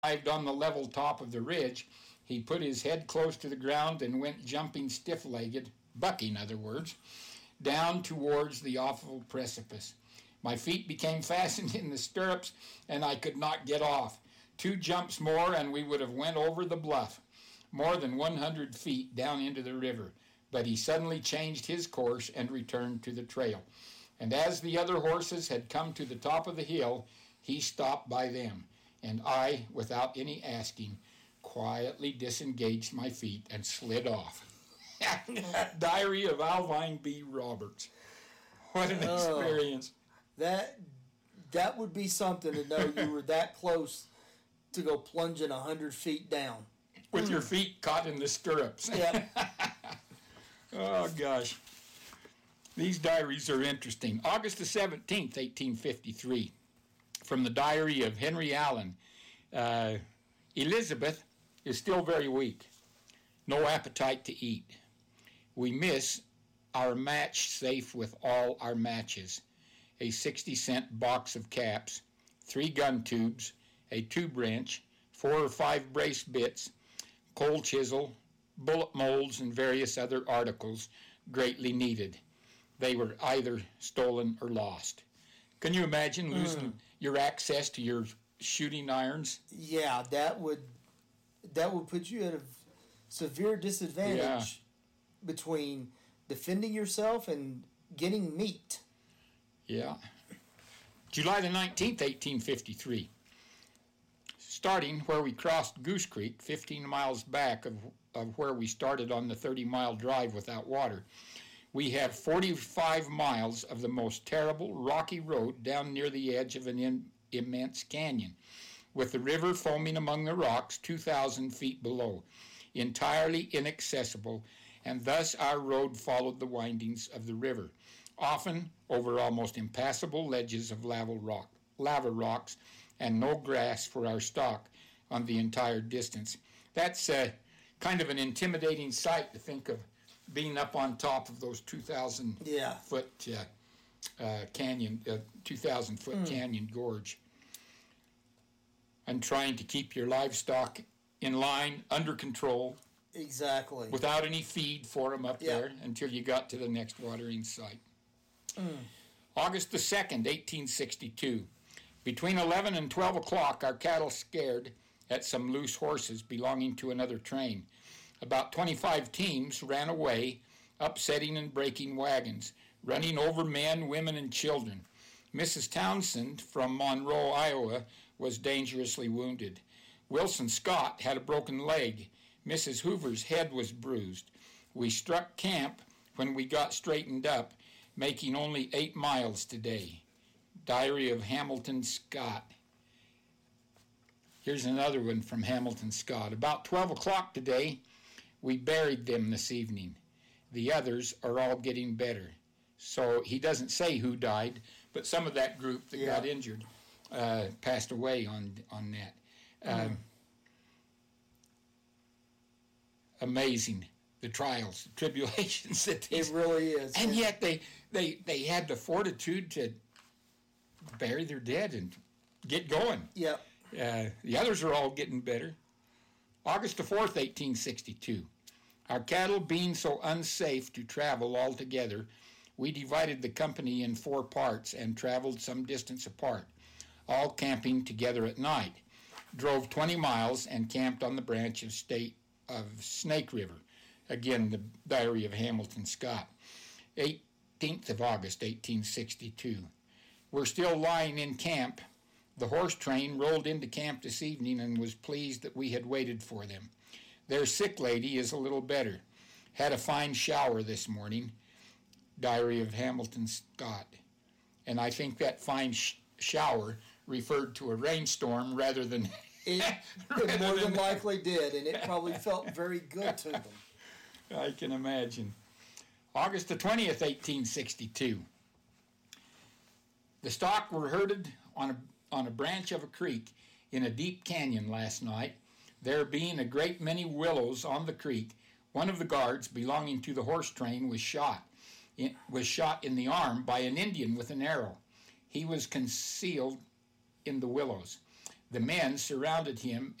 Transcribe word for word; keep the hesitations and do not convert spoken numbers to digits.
arrived on the level top of the ridge, he put his head close to the ground and went jumping stiff-legged, bucking, in other words, down towards the awful precipice. My feet became fastened in the stirrups, and I could not get off. Two jumps more, and we would have went over the bluff, more than one hundred feet down into the river. But he suddenly changed his course and returned to the trail. And as the other horses had come to the top of the hill, he stopped by them, and I, without any asking, quietly disengaged my feet and slid off. Diary of Alvine B. Roberts. What an Oh. experience. That that would be something to know you were that close to go plunging a hundred feet down. With your feet caught in the stirrups. Yep. Oh, gosh. These diaries are interesting. August the seventeenth, eighteen fifty-three. From the diary of Henry Allen. Uh, Elizabeth is still very weak. No appetite to eat. We miss our match safe with all our matches. A sixty cent box of caps, three gun tubes, a tube wrench, four or five brace bits, coal chisel, bullet molds, and various other articles greatly needed. They were either stolen or lost. Can you imagine losing mm. your access to your shooting irons? Yeah, that would that would put you at a severe disadvantage yeah. between defending yourself and getting meat. Yeah. July the nineteenth, eighteen fifty-three. Starting where we crossed Goose Creek, fifteen miles back of, of where we started on the thirty-mile drive without water, we have forty-five miles of the most terrible rocky road down near the edge of an in, immense canyon, with the river foaming among the rocks two thousand feet below, entirely inaccessible, and thus our road followed the windings of the river, often over almost impassable ledges of lava, rock, lava rocks, and no grass for our stock on the entire distance. That's uh, kind of an intimidating sight to think of, being up on top of those two thousand yeah. foot uh, uh, canyon, uh, two thousand foot mm. canyon gorge, and trying to keep your livestock in line, under control. Exactly. Without any feed for them up yeah. there until you got to the next watering site. Mm. August the second, eighteen sixty-two. Between eleven and twelve o'clock, our cattle scared at some loose horses belonging to another train. About twenty-five teams ran away, upsetting and breaking wagons, running over men, women, and children. Missus Townsend from Monroe, Iowa, was dangerously wounded. Wilson Scott had a broken leg. Missus Hoover's head was bruised. We struck camp when we got straightened up, making only eight miles today. Diary of Hamilton Scott. Here's another one from Hamilton Scott. About twelve o'clock today, we buried them this evening. The others are all getting better. So he doesn't say who died, but some of that group that yeah. got injured uh, passed away on on that. Mm. Uh, amazing, the trials, the tribulations that these, it really is. and yet they they they had the fortitude to bury their dead and get going. Yep. Uh, the others are all getting better. August the fourth, eighteen sixty-two. Our cattle being so unsafe to travel all together, we divided the company in four parts and traveled some distance apart, all camping together at night. Drove twenty miles and camped on the branch of state of Snake River. Again, the diary of Hamilton Scott. eighteenth of August, eighteen sixty-two. We're still lying in camp. The horse train rolled into camp this evening and was pleased that we had waited for them. Their sick lady is a little better. Had a fine shower this morning. Diary of Hamilton Scott. And I think that fine sh- shower referred to a rainstorm rather than... It, rather it more than than likely did, and it probably felt very good to them. I can imagine. August the twentieth, eighteen sixty-two. The stock were herded on a, on a branch of a creek in a deep canyon last night. There being a great many willows on the creek, one of the guards belonging to the horse train was shot. It was shot in the arm by an Indian with an arrow. He was concealed in the willows. The men surrounded him